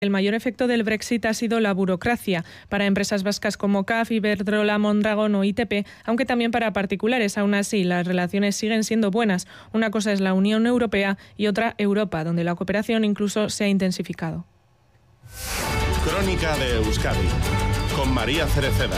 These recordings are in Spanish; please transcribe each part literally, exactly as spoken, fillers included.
El mayor efecto del Brexit ha sido la burocracia para empresas vascas como C A F, Iberdrola, Mondragón o I T P, aunque también para particulares. Aún así, las relaciones siguen siendo buenas. Una cosa es la Unión Europea y otra Europa, donde la cooperación incluso se ha intensificado. Crónica de Euskadi, con María Cereceda.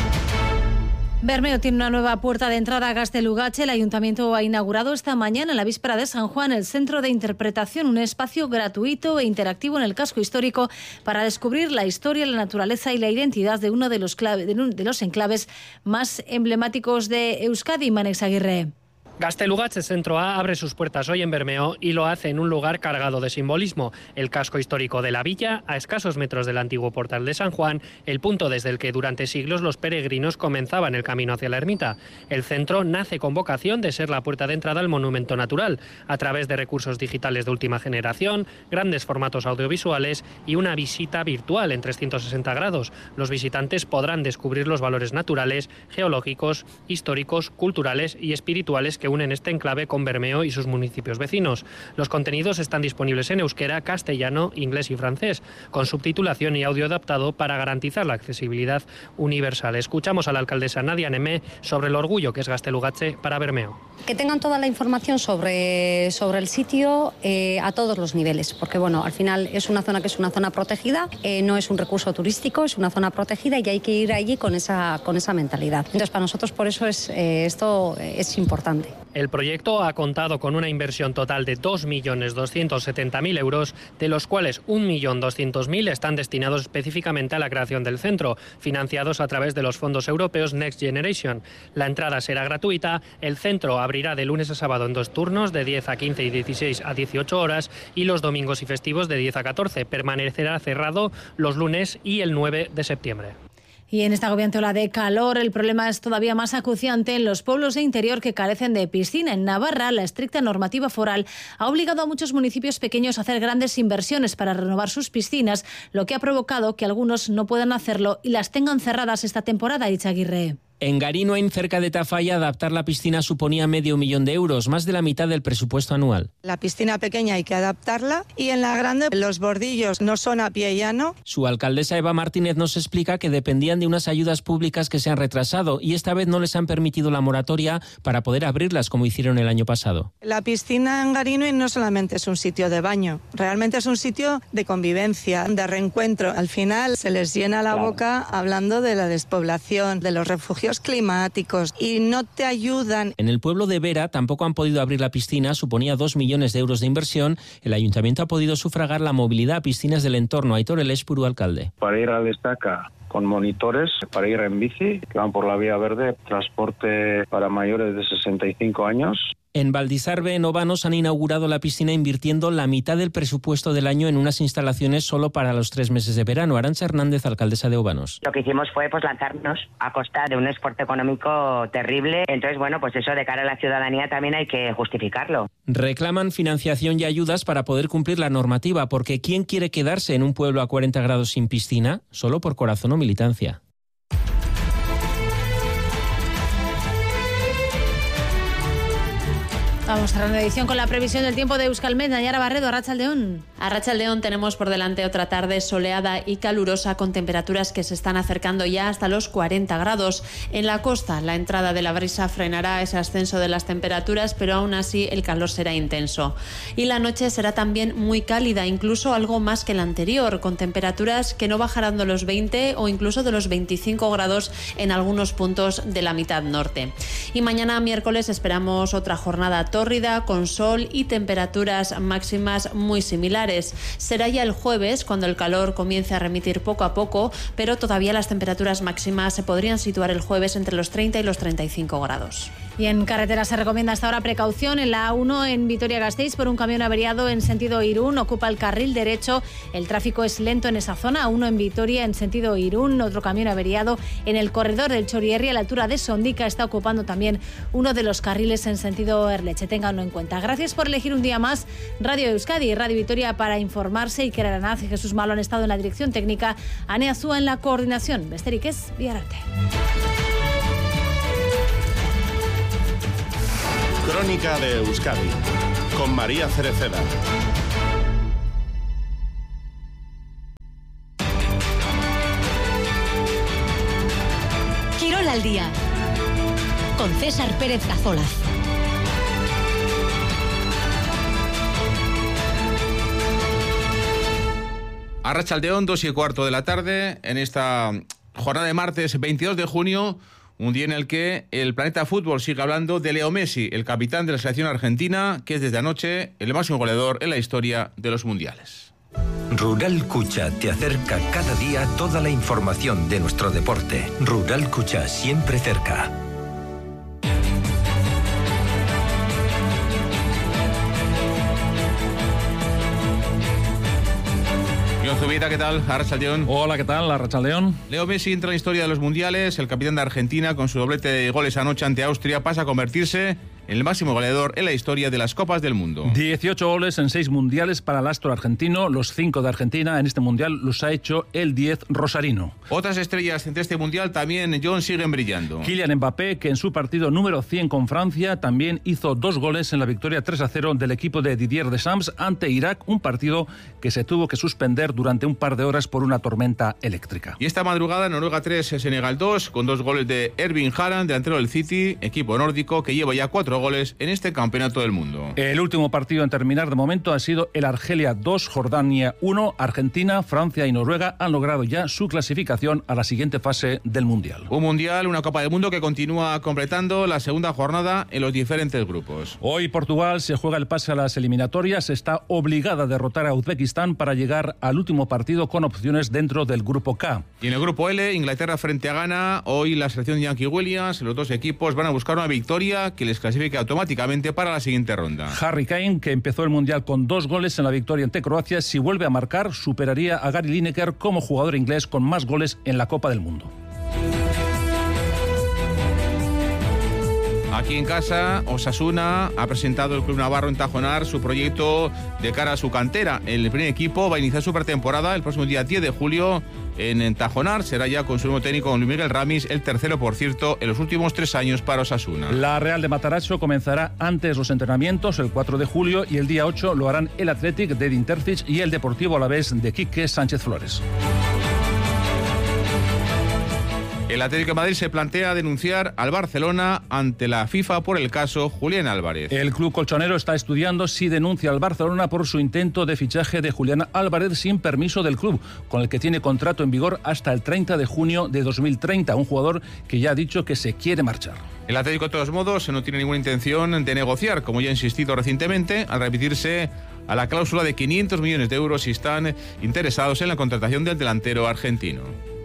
Bermeo tiene una nueva puerta de entrada a Gaztelugatxe. El Ayuntamiento ha inaugurado esta mañana, en la víspera de San Juan, el Centro de Interpretación, un espacio gratuito e interactivo en el casco histórico para descubrir la historia, la naturaleza y la identidad de uno de los, clave, de los enclaves más emblemáticos de Euskadi. Manex Aguirre. Gaztelugatxe Centro A abre sus puertas hoy en Bermeo y lo hace en un lugar cargado de simbolismo. El casco histórico de la villa, a escasos metros del antiguo portal de San Juan, el punto desde el que durante siglos los peregrinos comenzaban el camino hacia la ermita. El centro nace con vocación de ser la puerta de entrada al monumento natural, a través de recursos digitales de última generación, grandes formatos audiovisuales y una visita virtual en trescientos sesenta grados. Los visitantes podrán descubrir los valores naturales, geológicos, históricos, culturales y espirituales que unen este enclave con Bermeo y sus municipios vecinos. Los contenidos están disponibles en euskera, castellano, inglés y francés, con subtitulación y audio adaptado para garantizar la accesibilidad universal. Escuchamos a la alcaldesa Nadia Nemé sobre el orgullo que es Gaztelugatxe para Bermeo. Que tengan toda la información sobre, sobre el sitio eh, a todos los niveles, porque bueno, al final es una zona que es una zona protegida, eh, no es un recurso turístico, es una zona protegida y hay que ir allí con esa, con esa mentalidad. Entonces, para nosotros por eso es, eh, esto es importante. El proyecto ha contado con una inversión total de dos millones doscientos setenta mil euros, de los cuales un millón doscientos mil están destinados específicamente a la creación del centro, financiados a través de los fondos europeos Next Generation. La entrada será gratuita, el centro abrirá de lunes a sábado en dos turnos, de diez a quince y dieciséis a dieciocho horas, y los domingos y festivos de diez a catorce. Permanecerá cerrado los lunes y el nueve de septiembre. Y en esta agobiante ola de calor, el problema es todavía más acuciante en los pueblos de interior que carecen de piscina. En Navarra, la estricta normativa foral ha obligado a muchos municipios pequeños a hacer grandes inversiones para renovar sus piscinas, lo que ha provocado que algunos no puedan hacerlo y las tengan cerradas esta temporada. Ichaguirre. En Garinoain, cerca de Tafalla, adaptar la piscina suponía medio millón de euros, más de la mitad del presupuesto anual. La piscina pequeña hay que adaptarla y en la grande los bordillos no son a pie llano. Su alcaldesa Eva Martínez nos explica que dependían de unas ayudas públicas que se han retrasado y esta vez no les han permitido la moratoria para poder abrirlas como hicieron el año pasado. La piscina en Garinoain no solamente es un sitio de baño, realmente es un sitio de convivencia, de reencuentro. Al final se les llena la boca hablando de la despoblación, de los refugios climáticos y no te ayudan. En el pueblo de Vera tampoco han podido abrir la piscina, suponía dos millones de euros de inversión. El ayuntamiento ha podido sufragar la movilidad a piscinas del entorno. Aitor Elespuru, alcalde. Para ir a Destaca con monitores, para ir en bici, que van por la vía verde, transporte para mayores de sesenta y cinco años. En Valdizarbe, en Obanos, han inaugurado la piscina invirtiendo la mitad del presupuesto del año en unas instalaciones solo para los tres meses de verano. Arantxa Hernández, alcaldesa de Obanos. Lo que hicimos fue pues lanzarnos a costa de un esfuerzo económico terrible. Entonces, bueno, pues eso de cara a la ciudadanía también hay que justificarlo. Reclaman financiación y ayudas para poder cumplir la normativa, porque ¿quién quiere quedarse en un pueblo a cuarenta grados sin piscina? Solo por corazón o militancia. Vamos cerrando la edición con la previsión del tiempo de Euskalmet. Nayara Barredo, Arratsaldeón. Arratsaldeón, tenemos por delante otra tarde soleada y calurosa con temperaturas que se están acercando ya hasta los cuarenta grados. En la costa, la entrada de la brisa frenará ese ascenso de las temperaturas, pero aún así el calor será intenso. Y la noche será también muy cálida, incluso algo más que la anterior, con temperaturas que no bajarán de los veinte o incluso de los veinticinco grados en algunos puntos de la mitad norte. Y mañana miércoles esperamos otra jornada tórrida, con sol y temperaturas máximas muy similares. Será ya el jueves cuando el calor comience a remitir poco a poco, pero todavía las temperaturas máximas se podrían situar el jueves entre los treinta y los treinta y cinco grados. Y en carretera se recomienda hasta ahora precaución en la A uno en Vitoria-Gasteiz por un camión averiado en sentido Irún. Ocupa el carril derecho. El tráfico es lento en esa zona. A uno en Vitoria en sentido Irún. Otro camión averiado en el corredor del Chorierri a la altura de Sondica. Está ocupando también uno de los carriles en sentido Erleche. Ténganlo en cuenta. Gracias por elegir un día más Radio Euskadi y Radio Vitoria para informarse. Iker Aranaz y Jesús Malo han estado en la dirección técnica. Ane Azúa en la coordinación. Besterik ez, bihararte. Crónica de Euskadi, con María Cereceda. al día. Con César Pérez Cazolaz. Arratsaldeón, dos y cuarto de la tarde, en esta jornada de martes veintidós de junio, un día en el que el planeta fútbol sigue hablando de Leo Messi, el capitán de la selección argentina, que es desde anoche el máximo goleador en la historia de los mundiales. Rural Cucha te acerca cada día toda la información de nuestro deporte. Rural Cucha, siempre cerca. Zubita, ¿qué tal? Arratsaldeón. Hola, ¿qué tal? Arratsaldeón. Leo Messi entra en la historia de los mundiales. El capitán de Argentina, con su doblete de goles anoche ante Austria, pasa a convertirse en el máximo goleador en la historia de las Copas del Mundo. dieciocho goles en seis mundiales para el astro argentino. Los cinco de Argentina en este mundial los ha hecho el diez rosarino. Otras estrellas entre este mundial también, John, siguen brillando. Kylian Mbappé, que en su partido número cien con Francia también hizo dos goles en la victoria tres a cero del equipo de Didier Deschamps ante Irak, un partido que se tuvo que suspender durante un par de horas por una tormenta eléctrica. Y esta madrugada Noruega tres, Senegal dos, con dos goles de Erling Haaland, delantero del City, equipo nórdico que lleva ya cuatro goles en este campeonato del mundo. El último partido en terminar de momento ha sido el Argelia dos, Jordania uno. Argentina, Francia y Noruega han logrado ya su clasificación a la siguiente fase del Mundial. Un Mundial, una Copa del Mundo que continúa completando la segunda jornada en los diferentes grupos. Hoy Portugal se juega el pase a las eliminatorias, está obligada a derrotar a Uzbekistán para llegar al último partido con opciones dentro del grupo K. Y en el grupo L, Inglaterra frente a Ghana. Hoy la selección de Iñaki Williams, los dos equipos van a buscar una victoria que les clasifique automáticamente para la siguiente ronda. Harry Kane, que empezó el Mundial con dos goles en la victoria ante Croacia, si vuelve a marcar, superaría a Gary Lineker como jugador inglés con más goles en la Copa del Mundo. Aquí en casa, Osasuna ha presentado el club navarro en Tajonar su proyecto de cara a su cantera. El primer equipo va a iniciar su pretemporada el próximo día diez de julio en Tajonar. Será ya con su nuevo técnico, Luis Miguel Ramis, el tercero, por cierto, en los últimos tres años para Osasuna. La Real de Matarazzo comenzará antes los entrenamientos, el cuatro de julio, y el día ocho lo harán el Athletic de Edin Terzic y el Deportivo Alavés de Quique Sánchez Flores. El Atlético de Madrid se plantea denunciar al Barcelona ante la FIFA por el caso Julián Álvarez. El club colchonero está estudiando si denuncia al Barcelona por su intento de fichaje de Julián Álvarez sin permiso del club, con el que tiene contrato en vigor hasta el treinta de junio de dos mil treinta, un jugador que ya ha dicho que se quiere marchar. El Atlético, de todos modos, no tiene ninguna intención de negociar, como ya ha insistido recientemente, al remitirse a la cláusula de quinientos millones de euros si están interesados en la contratación del delantero argentino.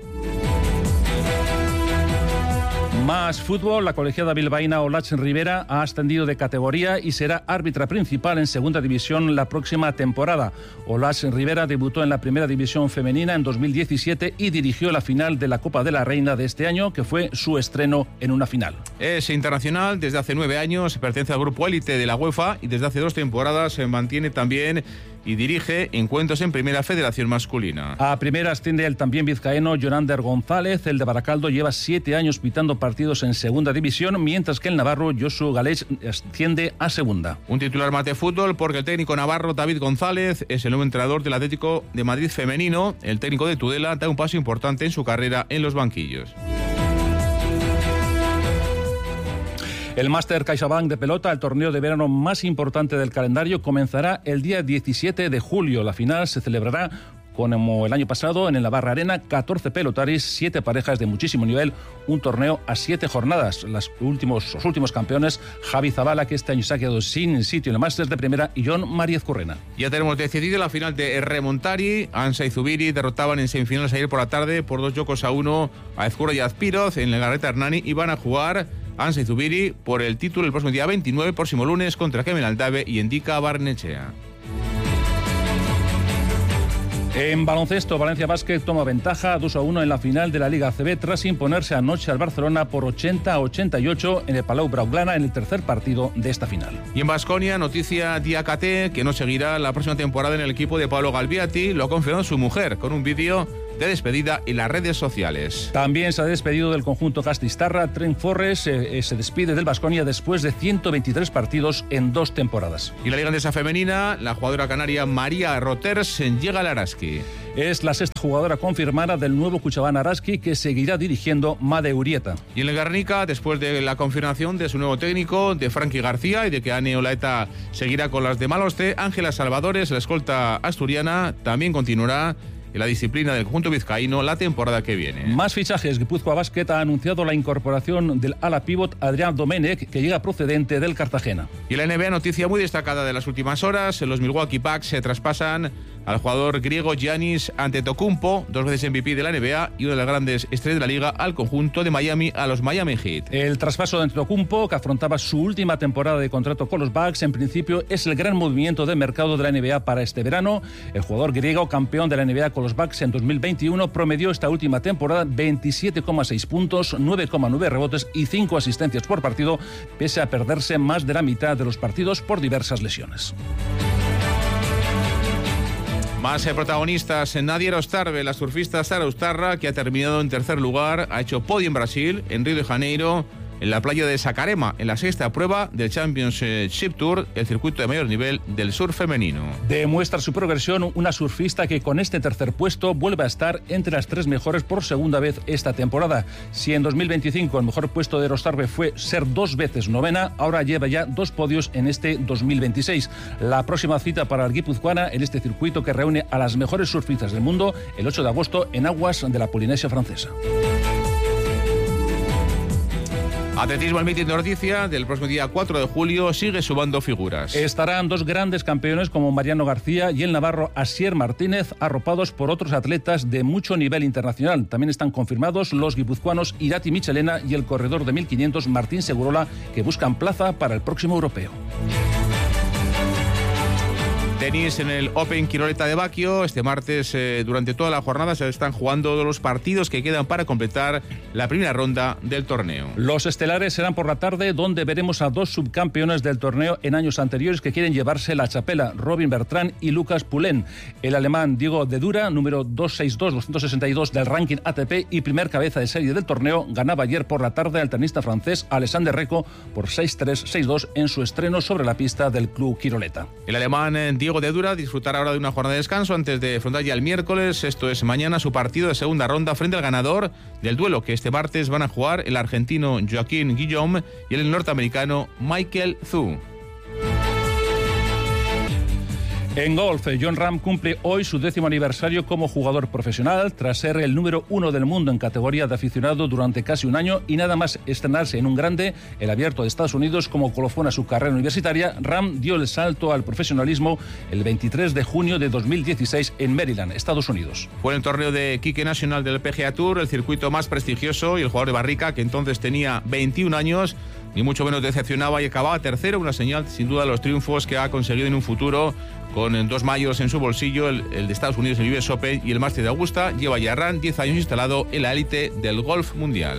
Más fútbol, la colegiada bilbaína Olatz Rivera ha ascendido de categoría y será árbitra principal en segunda división la próxima temporada. Olatz Rivera debutó en la primera división femenina en dos mil diecisiete y dirigió la final de la Copa de la Reina de este año, que fue su estreno en una final. Es internacional desde hace nueve años, pertenece al grupo élite de la UEFA y desde hace dos temporadas se mantiene también y dirige encuentros en Primera Federación Masculina. A primera asciende el también vizcaíno Jonander González. El de Baracaldo lleva siete años pitando partidos en Segunda División, mientras que el navarro Josu Galech asciende a Segunda. Un titular más de fútbol porque el técnico navarro David González es el nuevo entrenador del Atlético de Madrid femenino. El técnico de Tudela da un paso importante en su carrera en los banquillos. El Máster CaixaBank de pelota, el torneo de verano más importante del calendario, comenzará el día diecisiete de julio. La final se celebrará como el año pasado en el Navarra Arena, catorce pelotaris, siete parejas de muchísimo nivel, un torneo a siete jornadas. Los últimos, los últimos campeones, Javi Zabala, que este año se ha quedado sin sitio en el Máster de primera, y John Mariez Currena. Ya tenemos decidido la final de Remontari. Ansa y Zubiri derrotaban en semifinales ayer por la tarde por dos yocos a uno a Ezcurra y Azpiroz en la Reta Hernani, y van a jugar Ansa y Zubiri por el título el próximo día veintinueve, próximo lunes, contra Kemen Aldave y Endika Barnechea. En baloncesto, Valencia Basket toma ventaja dos a uno en la final de la Liga A C B tras imponerse anoche al Barcelona por ochenta a ochenta y ocho en el Palau Blaugrana en el tercer partido de esta final. Y en Baskonia, noticia Diakate, que no seguirá la próxima temporada en el equipo de Pablo Galbiati. Lo ha confirmado su mujer con un vídeo de despedida en las redes sociales. También se ha despedido del conjunto Gastistarra. Trent Forres eh, se despide del Baskonia después de ciento veintitrés partidos en dos temporadas. Y la Liga Andesa femenina, la jugadora canaria María Roters llega al Araski. Es la sexta jugadora confirmada del nuevo Cuchabán Araski, que seguirá dirigiendo Made Urieta. Y en el Guernica, después de la confirmación de su nuevo técnico, de Frankie García, y de que Ane Olaeta seguirá con las de Maloste, Ángela Salvadores, la escolta asturiana, también continuará en la disciplina del conjunto vizcaíno la temporada que viene. Más fichajes. Guipúzcoa Basket ha anunciado la incorporación del ala pívot Adrián Domenech, que llega procedente del Cartagena. Y la N B A, noticia muy destacada de las últimas horas: los Milwaukee Bucks se traspasan al jugador griego Giannis Antetokounmpo, dos veces M V P de la N B A y una de las grandes estrellas de la liga, al conjunto de Miami, a los Miami Heat. El traspaso de Antetokounmpo, que afrontaba su última temporada de contrato con los Bucks, en principio es el gran movimiento de mercado de la N B A para este verano. El jugador griego, campeón de la N B A con los Bucks en dos mil veintiuno, promedió esta última temporada veintisiete coma seis puntos, nueve coma nueve rebotes y cinco asistencias por partido, pese a perderse más de la mitad de los partidos por diversas lesiones. Más eh, protagonistas: Nadia Erostarbe, la surfista Sara Ustarra, que ha terminado en tercer lugar, ha hecho podio en Brasil, en Río de Janeiro, en la playa de Sacarema, en la sexta prueba del Championship Tour, el circuito de mayor nivel del surf femenino. Demuestra su progresión una surfista que con este tercer puesto vuelve a estar entre las tres mejores por segunda vez esta temporada. Si en dos mil veinticinco el mejor puesto de Erostarbe fue ser dos veces novena, ahora lleva ya dos podios en este dos mil veintiséis. La próxima cita para el guipuzcoana en este circuito, que reúne a las mejores surfistas del mundo, el ocho de agosto en aguas de la Polinesia Francesa. Atletismo, el mitin de Ordizia del próximo día cuatro de julio sigue sumando figuras. Estarán dos grandes campeones como Mariano García y el navarro Asier Martínez, arropados por otros atletas de mucho nivel internacional. También están confirmados los guipuzcoanos Irati Michelena y el corredor de mil quinientos Martín Segurola, que buscan plaza para el próximo europeo. Tenis en el Open Quiroleta de Baquio. Este martes, eh, durante toda la jornada, se están jugando los partidos que quedan para completar la primera ronda del torneo. Los estelares serán por la tarde, donde veremos a dos subcampeones del torneo en años anteriores que quieren llevarse la chapela: Robin Bertrand y Lucas Poulin. El alemán Diego de Dura, número doscientos sesenta y dos, doscientos sesenta y dos del ranking A T P y primer cabeza de serie del torneo, ganaba ayer por la tarde al tenista francés Alexander Reco por seis tres, seis dos en su estreno sobre la pista del Club Quiroleta. El alemán eh, Diego de Dura disfrutará ahora de una jornada de descanso antes de afrontar ya el miércoles, esto es mañana, su partido de segunda ronda frente al ganador del duelo que este martes van a jugar el argentino Joaquín Guillaume y el norteamericano Michael Zhu. En golf, Jon Rahm cumple hoy su décimo aniversario como jugador profesional, tras ser el número uno del mundo en categoría de aficionado durante casi un año y nada más estrenarse en un grande, el Abierto de Estados Unidos, como colofón a su carrera universitaria. Rahm dio el salto al profesionalismo el veintitrés de junio de dos mil dieciséis en Maryland, Estados Unidos. Fue en el torneo de Quique Nacional del P G A Tour, el circuito más prestigioso, y el jugador de Barrica, que entonces tenía veintiún años, ni mucho menos decepcionaba y acababa tercero, una señal sin duda de los triunfos que ha conseguido en un futuro, con dos mayos en su bolsillo, el, el de Estados Unidos, el U S Open y el Masters de Augusta. Lleva ya Rahm diez años instalado en la élite del golf mundial.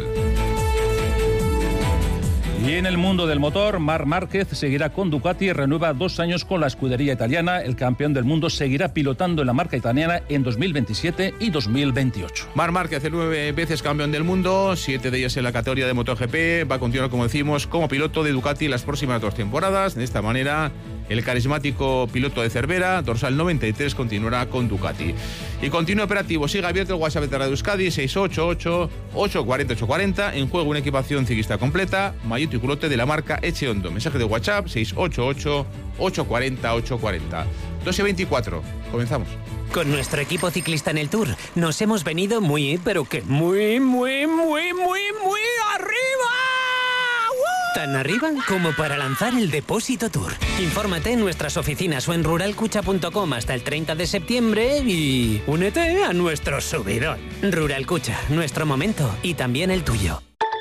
Y en el mundo del motor, Marc Márquez seguirá con Ducati y renueva dos años con la escudería italiana. El campeón del mundo seguirá pilotando en la marca italiana en dos mil veintisiete y dos mil veintiocho. Marc Márquez, el nueve veces campeón del mundo, siete de ellas en la categoría de MotoGP, va a continuar, como decimos, como piloto de Ducati en las próximas dos temporadas. De esta manera, el carismático piloto de Cervera, dorsal noventa y tres, continuará con Ducati. Y continúa operativo, sigue abierto el WhatsApp de Radio Euskadi, seis ocho ocho, ocho cuatro cero, ocho cuatro cero, en juego una equipación ciclista completa, maillot y culotte de la marca Echeondo. Mensaje de WhatsApp, seis ocho ocho, ocho cuatro cero, ocho cuatro cero. dos y veinticuatro, comenzamos. Con nuestro equipo ciclista en el Tour, nos hemos venido muy, pero que muy, muy, muy, muy, muy arriba. Tan arriba como para lanzar el Depósito Tour. Infórmate en nuestras oficinas o en rural cucha punto com hasta el treinta de septiembre y únete a nuestro subidón. Rural Cucha, nuestro momento y también el tuyo.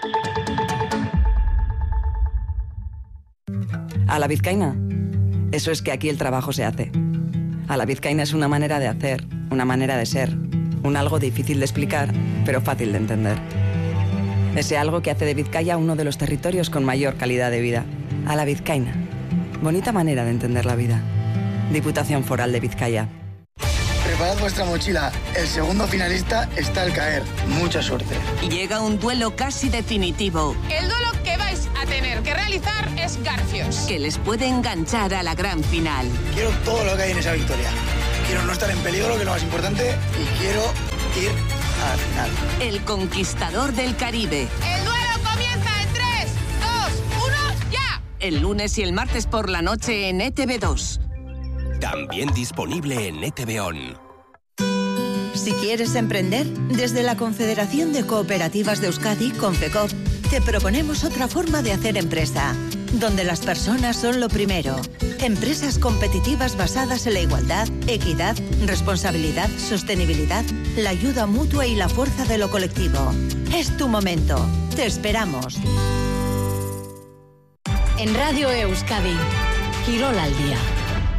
A la vizcaína. Eso es que aquí el trabajo se hace. A la vizcaína es una manera de hacer, una manera de ser, un algo difícil de explicar, pero fácil de entender. Ese algo que hace de Vizcaya uno de los territorios con mayor calidad de vida. A la vizcaína. Bonita manera de entender la vida. Diputación Foral de Vizcaya. Preparad vuestra mochila. El segundo finalista está al caer. Mucha suerte. Llega un duelo casi definitivo. El duelo que vais a tener que realizar es Garfios, que les puede enganchar a la gran final. Quiero todo lo que hay en esa victoria. quiero no estar en peligro, que es lo más importante, y quiero ir a la final. El conquistador del Caribe. El duelo comienza en tres, dos, uno, ya. El lunes y el martes por la noche en E T V dos. También disponible en E T V On. Si quieres emprender, desde la Confederación de Cooperativas de Euskadi, Confecoop, te proponemos otra forma de hacer empresa, donde las personas son lo primero. Empresas competitivas basadas en la igualdad, equidad, responsabilidad, sostenibilidad, la ayuda mutua y la fuerza de lo colectivo. Es tu momento. Te esperamos. En Radio Euskadi, Quirol al día.